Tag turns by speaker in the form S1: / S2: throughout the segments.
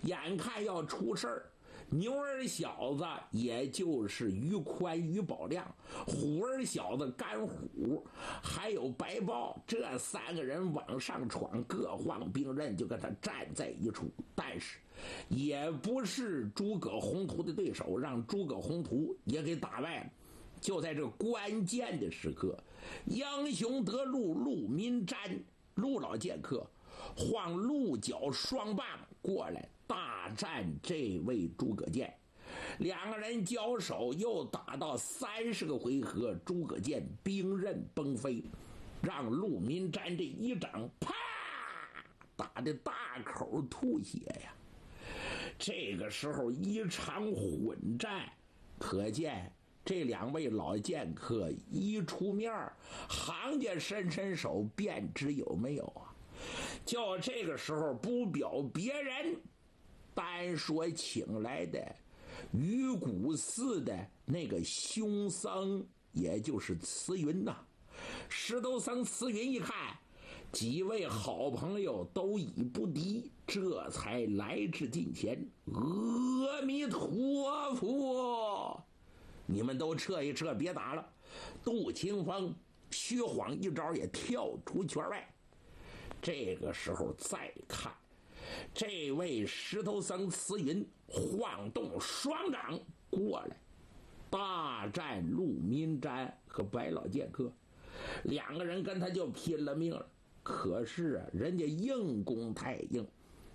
S1: 眼看要出事儿，牛儿小子也就是于宽、于宝亮，虎儿小子甘虎，还有白豹，这三个人往上闯，各晃兵刃，就跟他站在一处。但是也不是诸葛宏图的对手，让诸葛宏图也给打败了。就在这关键的时刻，英雄得路陆民瞻，陆老剑客晃鹿角双棒过来大战这位诸葛健。两个人交手又打到30个回合，诸葛健兵刃崩飞，让陆民瞻这一掌啪打得大口吐血呀。这个时候一场混战，可见这两位老剑客一出面，行家伸手便知有没有啊。就这个时候不表别人，单说请来的鱼骨寺的那个凶僧，也就是慈云呐。石头僧慈云一看几位好朋友都已不敌，这才来至近前。阿弥陀佛，你们都撤一撤，别打了。杜清风虚晃一招也跳出圈外。这个时候再看这位石头僧慈云晃动双掌过来大战陆民瞻和白老剑客，两个人跟他就拼了命了。可是人家硬攻太硬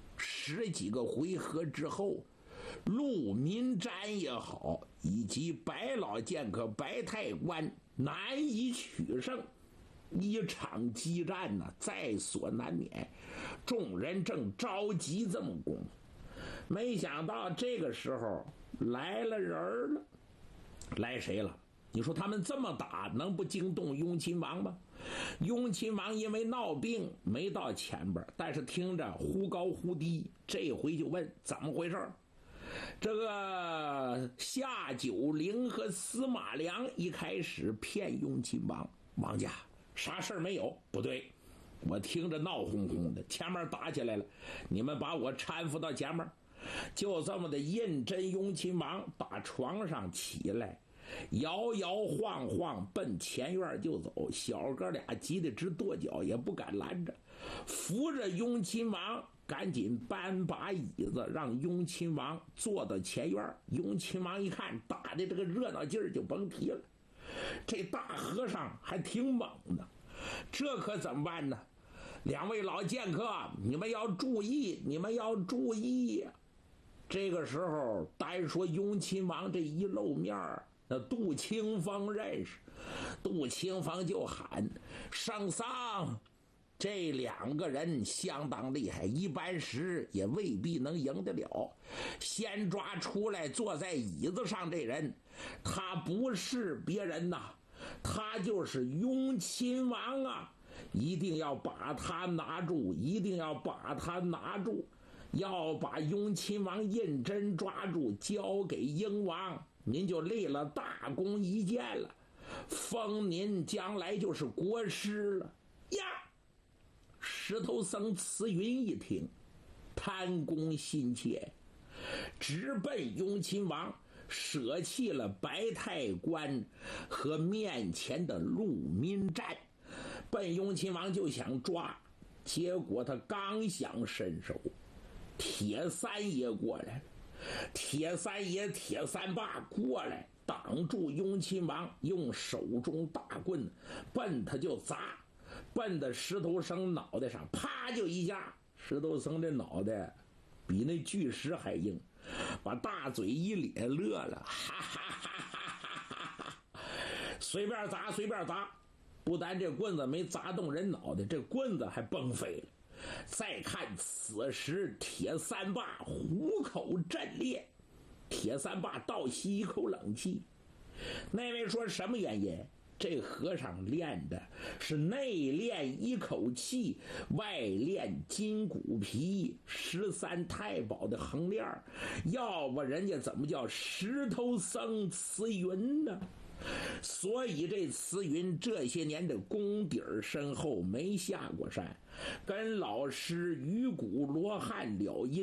S1: ，10几个回合之后，陆民瞻也好，以及白老剑客白太官难以取胜。一场激战呢，在所难免。众人正着急这么攻，没想到这个时候来了人了。来谁了？你说他们这么打，能不惊动雍亲王吗？雍亲王因为闹病没到前边，但是听着忽高忽低，这回就问怎么回事。这个夏九龄和司马良一开始骗雍亲王，王家啥事儿没有？不对，我听着闹哄哄的，前面打起来了，你们把我搀扶到前面。就这么的认真，雍亲王打床上起来，摇摇晃晃奔前院就走，小哥俩急得直跺脚，也不敢拦着，扶着雍亲王赶紧搬把椅子，让雍亲王坐到前院。雍亲王一看打的这个热闹劲儿就甭提了，这大和尚还挺猛的，这可怎么办呢？两位老剑客，你们要注意，你们要注意呀！这个时候单说雍亲王这一露面，那杜清风认识，杜清风就喊圣僧，这两个人相当厉害，一般时也未必能赢得了。先抓出来坐在椅子上这人，他不是别人呐，他就是雍亲王啊！一定要把他拿住，一定要把他拿住，要把雍亲王认真抓住，交给英王，您就立了大功一件了，封您将来就是国师了呀！石头僧慈云一听，贪功心切，直奔雍亲王，舍弃了白太官和面前的陆民瞻，奔雍亲王就想抓。结果他刚想伸手，铁三爷过来了。铁三爷铁三霸过来挡住雍亲王，用手中大棍奔他就砸，奔到石头僧脑袋上，啪就一下。石头僧这脑袋比那巨石还硬，把大嘴一咧，乐了，哈哈哈哈哈！随便砸，随便砸，不但这棍子没砸动人脑袋，这棍子还崩飞了。再看此时铁三霸虎口震裂，铁三霸倒吸一口冷气。那位说什么原因？这和尚练的是内练一口气，外练筋骨皮，13太保的横链，要不人家怎么叫石头僧慈云呢？所以这慈云这些年的功底深厚，没下过山，跟老师鱼骨罗汉了音，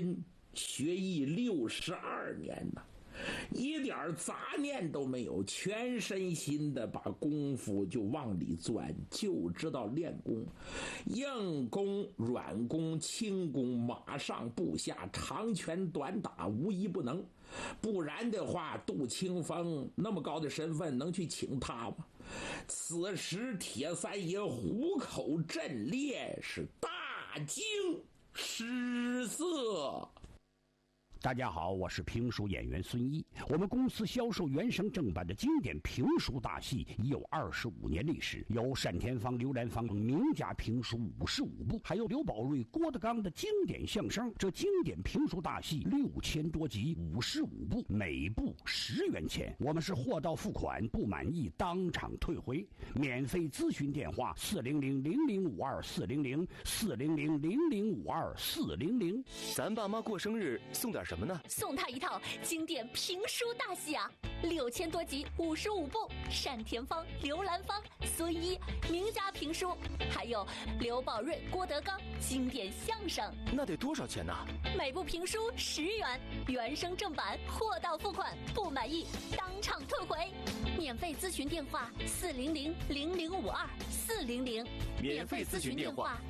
S1: 学艺62年呐，一点杂念都没有，全身心的把功夫就往里钻，就知道练功，硬功、软功、轻功，马上步下，长拳短打，无一不能。不然的话，杜清风那么高的身份能去请他吗？此时铁三爷虎口震裂，是大惊失色。
S2: 大家好，我是评书演员孙一。我们公司销售原声正版的经典评书大戏已有25年历史，有单田芳、刘兰芳等名家评书55部，还有刘宝瑞、郭德纲的经典相声。这经典评书大戏6000多集，55部，每部10元钱。我们是货到付款，不满意当场退回。免费咨询电话：400-0052-400，400-0052-400。
S3: 咱爸妈过生日送点什么呢？
S4: 送他一套经典评书大戏啊，6000多集，55部，单田芳、刘兰芳、孙一名家评书，还有刘宝瑞、郭德纲经典相声。
S3: 那得多少钱呢？
S4: 每部评书10元，原声正版，货到付款，不满意当场退回。免费咨询电话：400-0052-400。
S3: 免费咨询电话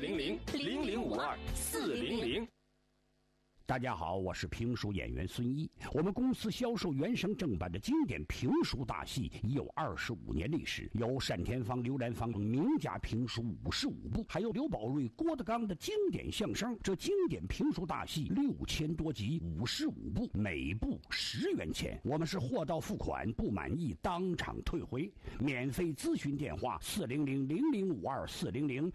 S3: ：400-0052-400。
S2: 大家好，我是评书演员孙一。我们公司销售原声正版的经典评书大戏已有25年历史，有单田芳、刘兰芳等名家评书55部，还有刘宝瑞、郭德纲的经典相声。这经典评书大戏6000多集，55部，每部10元钱。我们是货到付款，不满意当场退回。免费咨询电话：400-0052-400，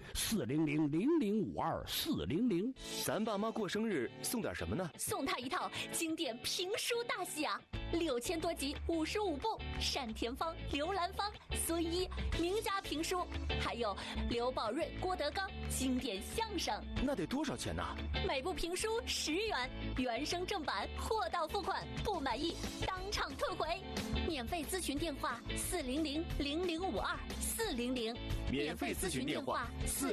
S2: 400-0052-400。
S3: 咱爸妈过生日送点什么呢？
S4: 送他一套经典评书大戏啊，6000多集，55部，单田芳、刘兰芳、孙一名家评书，还有刘宝瑞、郭德纲经典相声。
S3: 那得多少钱呢？
S4: 每部评书10元，原声正版，货到付款，不满意当场退回。免费咨询电话：400-0052-400。
S3: 免费咨询电话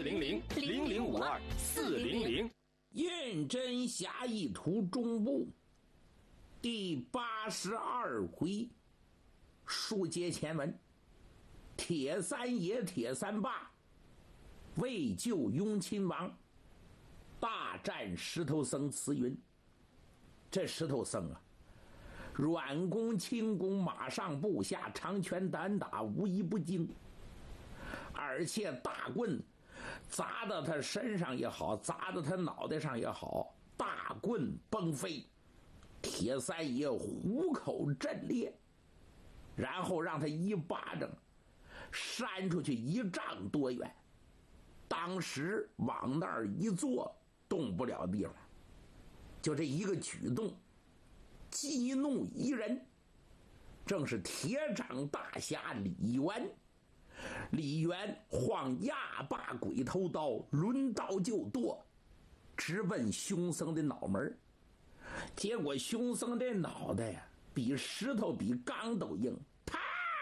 S3: ：400-0052-400。
S1: 胤禛侠义图中部第82回，书接前文。铁三爷铁三霸为救雍亲王，大战石头僧慈云。这石头僧啊，软功轻功，马上步下，长拳短打，无一不精，而且大棍砸到他身上也好，砸到他脑袋上也好，大棍崩飞，铁三爷虎口震裂，然后让他一巴掌扇出去1丈多远，当时往那儿一坐，动不了地方。就这一个举动激怒一人，正是铁掌大侠李渊。李渊晃压把鬼头刀，抡刀就剁，直奔熊僧的脑门。结果熊僧这脑袋呀，比石头比钢都硬，啪！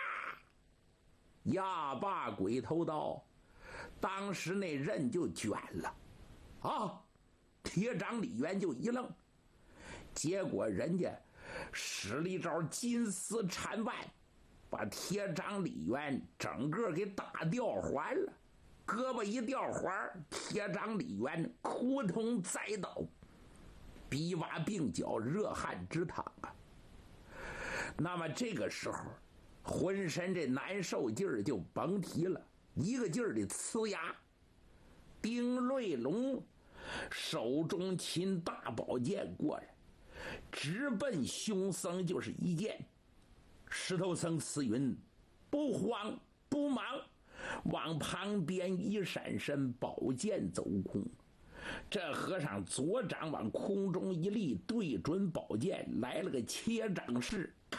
S1: 压把鬼头刀，当时那刃就卷了啊！铁掌李渊就一愣，结果人家使了一招金丝缠腕，把铁掌李渊整个给打掉环了，胳膊一掉环，铁掌李渊扑通栽倒，比瓦并脚，热汗直淌啊。那么这个时候浑身这难受劲儿就甭提了，一个劲儿的呲牙。丁瑞龙手中擒大宝剑过来，直奔熊僧就是一剑。石头僧慈云不慌不忙，往旁边一闪身，宝剑走空。这和尚左掌往空中一立，对准宝剑来了个切掌式，啪！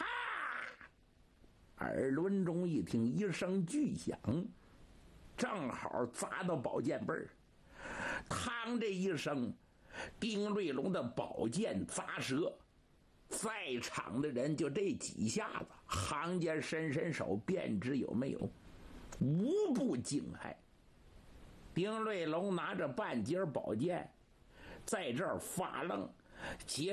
S1: 耳轮中一听一声巨响，正好砸到宝剑背儿，嘡这一声，丁瑞龙的宝剑砸折。在场的人就这几下子，行家伸手便知有没有，无不惊骇。丁瑞龙拿着半截宝剑在这儿发愣， 结